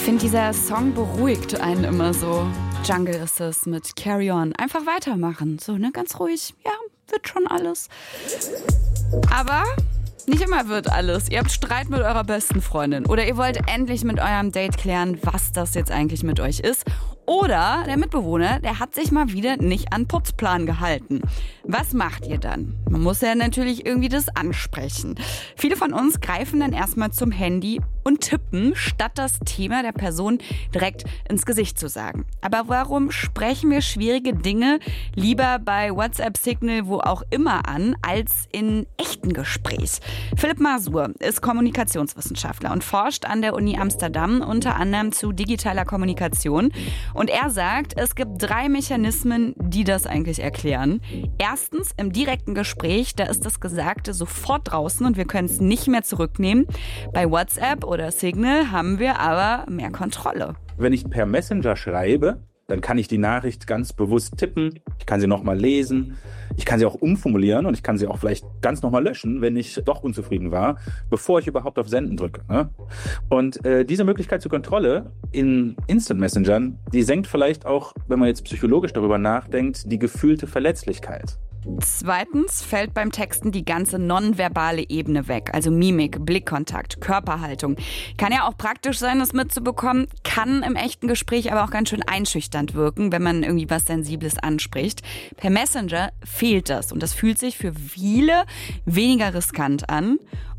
finde, dieser Song beruhigt einen immer so. Jungle ist es mit Carry On. Einfach weitermachen. So, ne, ganz ruhig. Ja, wird schon alles. Aber nicht immer wird alles. Ihr habt Streit mit eurer besten Freundin. Oder ihr wollt endlich mit eurem Date klären, was das jetzt eigentlich mit euch ist. Oder der Mitbewohner, der hat sich mal wieder nicht an Putzplan gehalten. Was macht ihr dann? Man muss ja natürlich irgendwie das ansprechen. Viele von uns greifen dann erstmal zum Handy und tippen, statt das Thema der Person direkt ins Gesicht zu sagen. Aber warum sprechen wir schwierige Dinge lieber bei WhatsApp, Signal, wo auch immer an, als in echten Gespräch? Philipp Masur ist Kommunikationswissenschaftler und forscht an der Uni Amsterdam unter anderem zu digitaler Kommunikation. Und er sagt, es gibt 3 Mechanismen, die das eigentlich erklären. Erstens, im direkten Gespräch, da ist das Gesagte sofort draußen und wir können es nicht mehr zurücknehmen. Bei WhatsApp oder Signal haben wir aber mehr Kontrolle. Wenn ich per Messenger schreibe, dann kann ich die Nachricht ganz bewusst tippen. Ich kann sie nochmal lesen. Ich kann sie auch umformulieren und ich kann sie auch vielleicht ganz nochmal löschen, wenn ich doch unzufrieden war, bevor ich überhaupt auf Senden drücke. Ne? Und diese Möglichkeit zur Kontrolle in Instant Messengern, die senkt vielleicht auch, wenn man jetzt psychologisch darüber nachdenkt, die gefühlte Verletzlichkeit. Zweitens fällt beim Texten die ganze nonverbale Ebene weg, also Mimik, Blickkontakt, Körperhaltung. Kann ja auch praktisch sein, das mitzubekommen, kann im echten Gespräch aber auch ganz schön einschüchternd wirken, wenn man irgendwie was Sensibles anspricht. Per Messenger fehlt das und das fühlt sich für viele weniger riskant an.